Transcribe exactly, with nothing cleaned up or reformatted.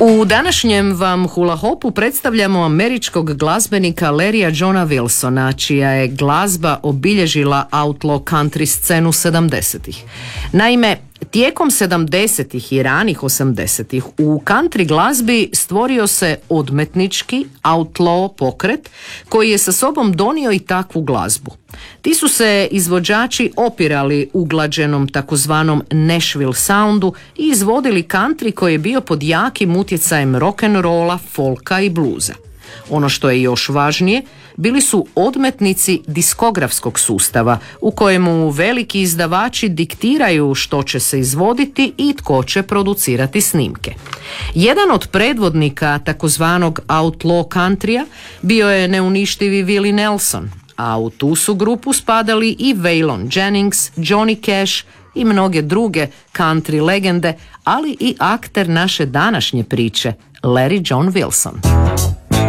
U današnjem vam hula hopu predstavljamo američkog glazbenika Larrya Johna Wilsona, čija je glazba obilježila outlaw country scenu sedamdesetih. Naime, tijekom sedamdesetih i ranih osamdesetih u country glazbi stvorio se odmetnički outlaw pokret koji je sa sobom donio i takvu glazbu. Ti su se izvođači opirali uglađenom takozvanom Nashville soundu i izvodili country koji je bio pod jakim utjecajem rock'n'rolla, folka i bluza. Ono što je još važnije, bili su odmetnici diskografskog sustava u kojemu veliki izdavači diktiraju što će se izvoditi i tko će producirati snimke. Jedan od predvodnika takozvanog outlaw countrya bio je neuništivi Willie Nelson, a u tu su grupu spadali i Waylon Jennings, Johnny Cash i mnoge druge country legende, ali i akter naše današnje priče, Larry John Wilson.